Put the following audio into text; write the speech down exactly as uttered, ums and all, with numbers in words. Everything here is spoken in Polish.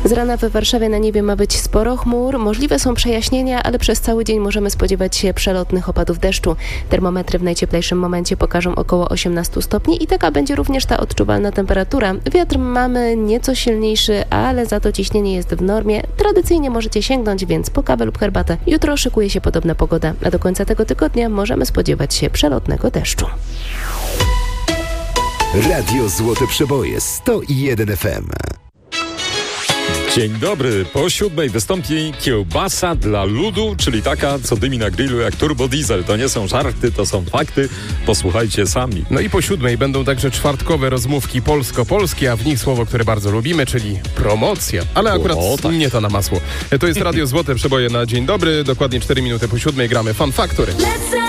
Z rana we Warszawie na niebie ma być sporo chmur, możliwe są przejaśnienia, ale przez cały dzień możemy spodziewać się przelotnych opadów deszczu. Termometry w najcieplejszym momencie pokażą około osiemnaście stopni i taka będzie również ta odczuwalna temperatura. Wiatr mamy nieco silniejszy, ale za to ciśnienie jest w normie. Tradycyjnie możecie sięgnąć więc po kawę lub herbatę. Jutro szykuje się podobna pogoda, a do końca tego tygodnia możemy spodziewać się przelotnego deszczu. Radio Złote Przeboje sto jeden F M. Dzień dobry. Po siódmej wystąpi kiełbasa dla ludu, czyli taka, co dymi na grillu jak turbo diesel. To nie są żarty, to są fakty. Posłuchajcie sami. No i po siódmej będą także czwartkowe rozmówki polsko-polskie, a w nich słowo, które bardzo lubimy, czyli promocja. Ale akurat O, tak. nie to na masło. To jest Radio Złote Przeboje na dzień dobry. Dokładnie cztery minuty po siódmej gramy Fun Factory.